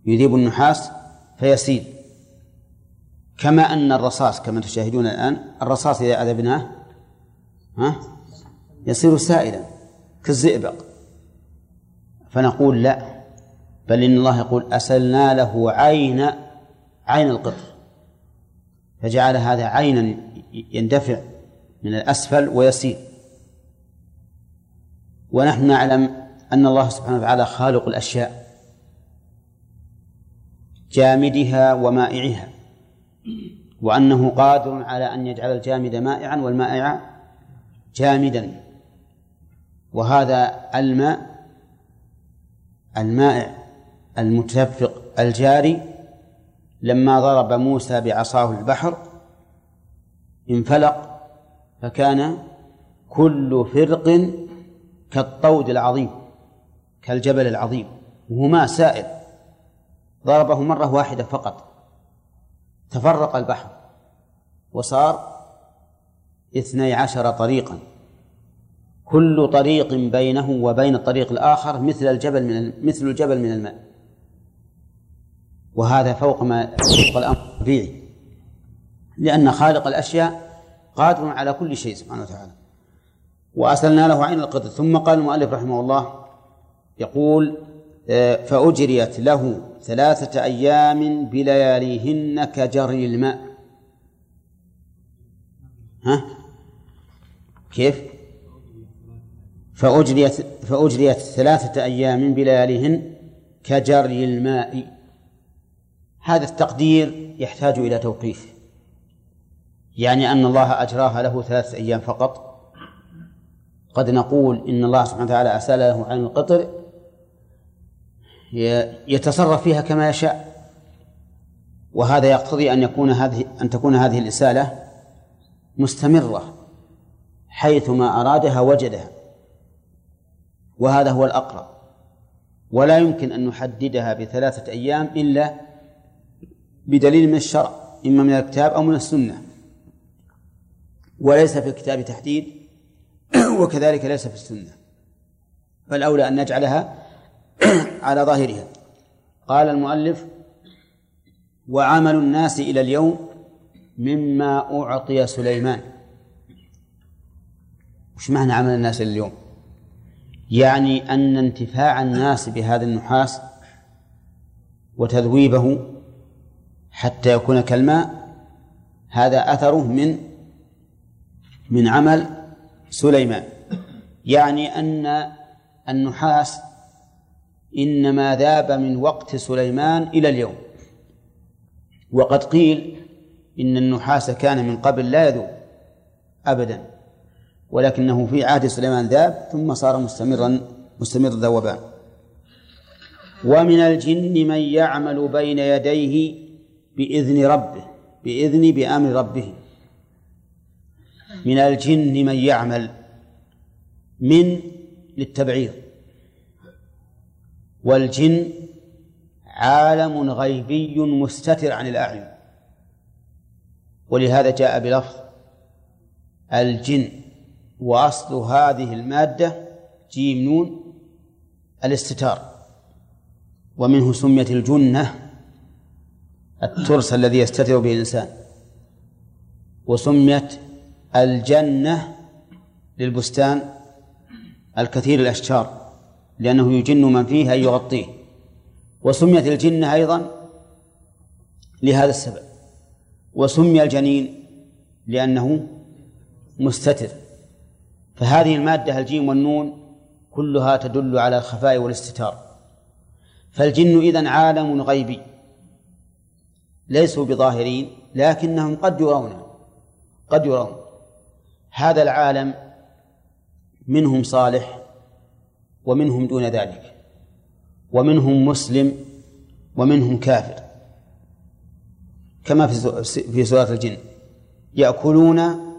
يذيب النحاس فيسيل، كما أن الرصاص كما تشاهدون الآن، الرصاص إذا أذبناه يصير سائلا كالزئبق. فنقول لا، بل إن الله يقول أسلنا له عين القطر، فجعل هذا عينا يندفع من الأسفل ويسيل. ونحن نعلم أن الله سبحانه وتعالى خالق الأشياء جامدها ومائعها، وأنه قادر على أن يجعل الجامد مائعا والمائع جامدا. وهذا المائع المتدفق الجاري لما ضرب موسى بعصاه البحر انفلق فكان كل فرق كالطود العظيم كالجبل العظيم، وهو ماء سائل ضربه مرة واحدة فقط تفرق البحر وصار 12 طريقا، كل طريق بينه وبين الطريق الآخر مثل الجبل من الماء. وهذا فوق الأمر الطبيعي، لأن خالق الأشياء قادر على كل شيء سبحانه وتعالى. وأسلنا له عين القطر. ثم قال المؤلف رحمه الله يقول فأجريت له 3 أيام بلياليهن كجري الماء. كيف؟ فأجريت 3 أيام بلياليهن كجري الماء. هذا التقدير يحتاج إلى توقيف، يعني أن الله أجراها له 3 أيام فقط. قد نقول إن الله سبحانه وتعالى أسال له عين القطر يتصرف فيها كما يشاء، وهذا يقتضي أن تكون هذه الإسالة مستمرة، حيثما أرادها وجدها، وهذا هو الأقرب. ولا يمكن أن نحددها ب3 أيام إلا بدليل من الشرع، إما من الكتاب أو من السنة، وليس في الكتاب تحديد وكذلك ليس في السنة، فالأولى أن نجعلها على ظاهرها. قال المؤلف وعمل الناس إلى اليوم مما أعطي سليمان. وش معنى عمل الناس إلى اليوم؟ يعني أن انتفاع الناس بهذا النحاس وتذويبه حتى يكون كالماء هذا أثره من عمل سليمان، يعني أن النحاس إنما ذاب من وقت سليمان إلى اليوم. وقد قيل إن النحاس كان من قبل لا يذوب أبدا، ولكنه في عهد سليمان ذاب ثم صار مستمر ذوبان. ومن الجن من يعمل بين يديه بإذن ربه، بأمر ربه. من الجن من يعمل، من للتبعيض، والجن عالم غيبي مستتر عن الأعين، ولهذا جاء بلفظ الجن، وأصل هذه المادة جيم نون الاستتار، ومنه سميت الجنة الترس الذي يستتر به الإنسان، وسميت الجنة للبستان الكثير الأشجار لأنه يجن من فيه أن يغطيه، وسميت الجنة أيضا لهذا السبب، وسمي الجنين لأنه مستتر. فهذه المادة الجيم والنون كلها تدل على الخفاء والاستتار. فالجن إذن عالم غيبي ليسوا بظاهرين، لكنهم قد يرون هذا العالم، منهم صالح ومنهم دون ذلك، ومنهم مسلم ومنهم كافر، كما في سورة الجن يأكلون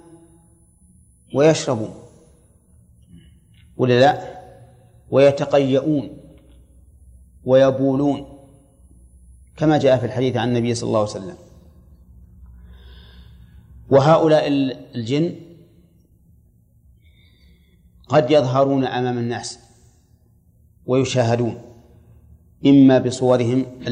ويشربون ولا لا، ويتقيؤون ويبولون، كما جاء في الحديث عن النبي صلى الله عليه وسلم. وهؤلاء الجن قد يظهرون أمام الناس ويشاهدون إما بصورهم